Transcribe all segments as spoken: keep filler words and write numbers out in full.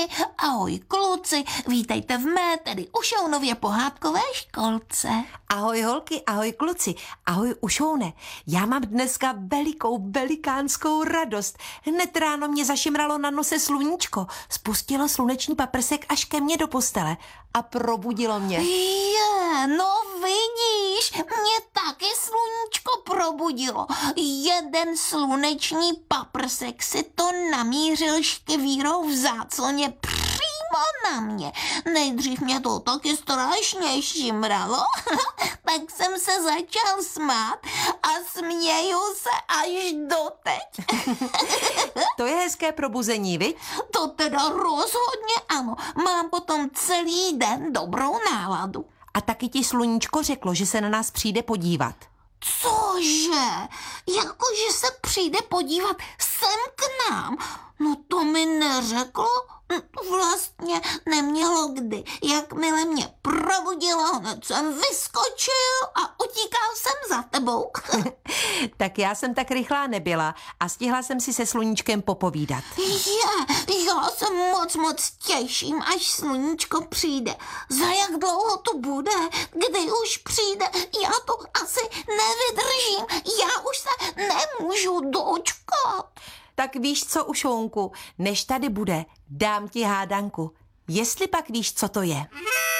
holky, ahoj kluci, vítejte v mé, tedy Ušounově pohádkové školce. Ahoj holky, ahoj kluci, ahoj Ušoune. Já mám dneska velikou, velikánskou radost. Hned ráno mě zašimralo na nose sluníčko. Spustilo sluneční paprsek až ke mně do postele a probudilo mě. Je, no vidíš, mě taky sluníčko probudilo. Jeden sluneční paprsek si to namířil škvírou v zácloně přímo na mě. Nejdřív mě to taky strašně šimralo, tak jsem se začal smát a směju se až doteď. To je hezké probuzení, viď? To teda rozhodně ano. Mám potom celý den dobrou náladu. A taky ti sluníčko řeklo, že se na nás přijde podívat. Cože? Jakože se přijde podívat sem k nám? No to mi neřeklo. Vlastně nemělo kdy. Jakmile mě probudilo, hned jsem vyskočil a utíkal jsem za tebou. Tak já jsem tak rychlá nebyla a stihla jsem si se sluníčkem popovídat. Je, já se moc, moc těším, až sluníčko přijde. Za jak dlouho to bude? Kdy už přijde? Já to asi nevydržím. Já už se nemůžu dočkat. Tak víš co, Ušounku, než tady bude, dám ti hádanku. Jestli pak víš, co to je.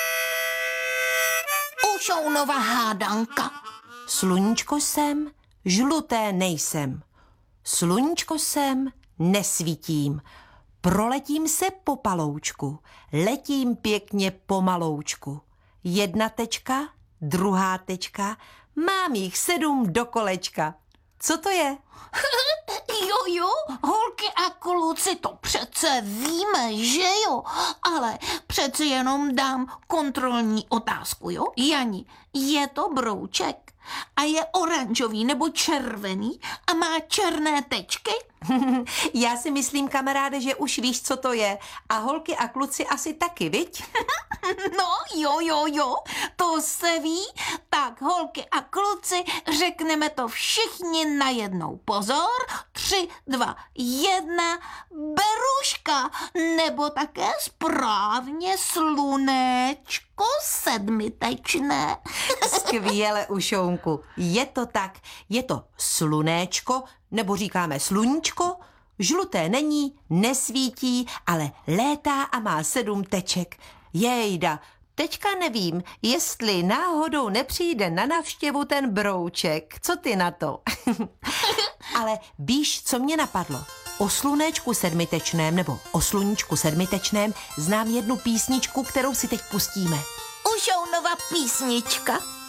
Ušounova hádanka. Sluníčko jsem, žluté nejsem. Sluníčko jsem, nesvítím. Proletím se po paloučku, letím pěkně pomaloučku. Jedna tečka, druhá tečka, mám jich sedm do kolečka. Co to je? Jo, jo, holky a kluci, to přece víme, že jo, ale přece jenom dám kontrolní otázku, jo? Jani, je to brouček a je oranžový nebo červený a má černé tečky? Já si myslím, kamaráde, že už víš, co to je. A holky a kluci asi taky, viď? No, jo, jo, jo, to se ví. Tak, holky a kluci, řekneme to všichni najednou. Pozor, tři, dva, jedna, beruška, nebo také správně slunéčko sedmitečné. Skvěle, Ušounku. Je to tak, je to slunéčko, nebo říkáme sluníčko, žluté není, nesvítí, ale létá a má sedm teček. Jejda, teďka nevím, jestli náhodou nepřijde na návštěvu ten brouček. Co ty na to? Ale víš, co mě napadlo? O slunéčku sedmitečném nebo o sluníčku sedmitečném znám jednu písničku, kterou si teď pustíme. Ušounova písnička.